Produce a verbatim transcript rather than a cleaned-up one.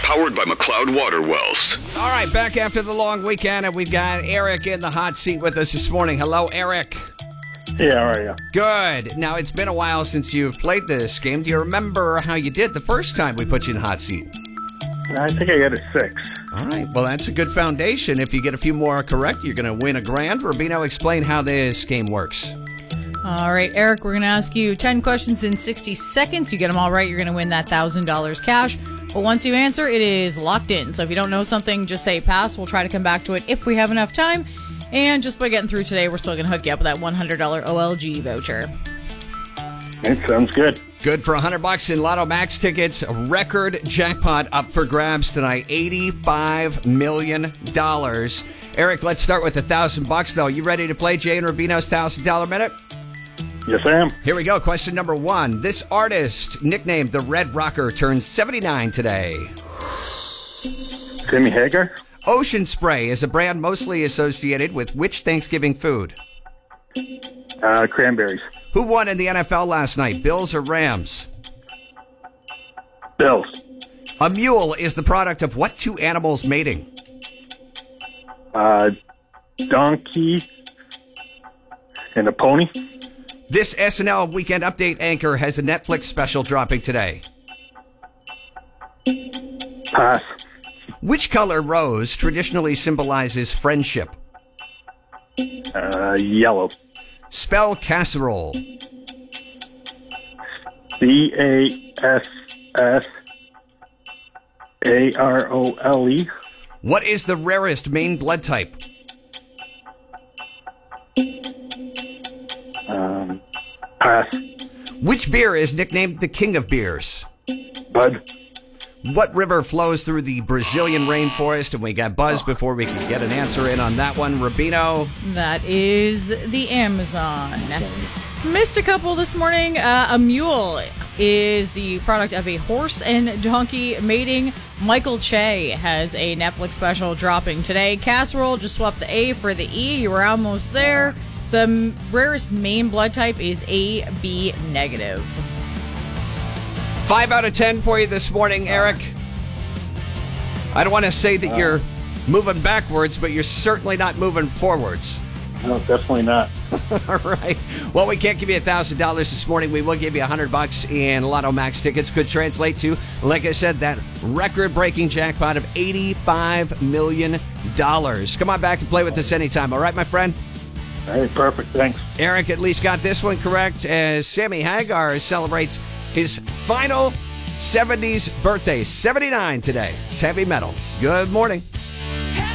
Powered by McLeod Water Wells. All right, back after the long weekend, and we've got Eric in the hot seat with us this morning. Hello, Eric. Hey, how are you? Good. Now, it's been a while since you've played this game. Do you remember how you did the first time we put you in the hot seat? I think I got a six. All right. Well, that's a good foundation. If you get a few more correct, you're going to win a grand. Rubino, explain how this game works. All right, Eric, we're going to ask you ten questions in sixty seconds. You get them all right, you're going to win that one thousand dollars cash. But once you answer, it is locked in. So if you don't know something, just say pass. We'll try to come back to it if we have enough time. And just by getting through today, we're still going to hook you up with that one hundred dollars O L G voucher. It sounds good. Good for one hundred bucks in Lotto Max tickets. A record jackpot up for grabs tonight, eighty-five million dollars. Eric, let's start with one thousand bucks, though. You ready to play Jay and Rubino's one thousand dollars minute? Yes, I am. Here we go. Question number one. This artist, nicknamed the Red Rocker, turns seventy-nine today. Sammy Hagar? Ocean Spray is a brand mostly associated with which Thanksgiving food? Uh, cranberries. Who won in the N F L last night, Bills or Rams? Bills. A mule is the product of what two animals mating? Uh, donkey and a pony. This S N L Weekend Update anchor has a Netflix special dropping today. Pass. Which color rose traditionally symbolizes friendship? Uh, yellow. Spell casserole. C A S S A R O L E. What is the rarest Maine blood type? Um, pass. Which beer is nicknamed the king of beers? Bud. What river flows through the Brazilian rainforest? And we got Buzz before we could get an answer in on that one. Rubino. That is the Amazon. Missed a couple this morning. Uh, a mule is the product of a horse and donkey mating. Michael Che has a Netflix special dropping today. Casserole, just swap the A for the E. You were almost there. The m- rarest Maine blood type is A B negative. Five out of ten for you this morning, Eric. I don't want to say that you're moving backwards, but you're certainly not moving forwards. No, definitely not. All right. Well, we can't give you one thousand dollars this morning. We will give you one hundred bucks in Lotto Max tickets. Could translate to, like I said, that record-breaking jackpot of eighty-five million dollars. Come on back and play with us anytime. All right, my friend? All right, perfect. Thanks. Eric at least got this one correct as Sammy Hagar celebrates his final seventies birthday. seventy-nine today. It's heavy metal. Good morning.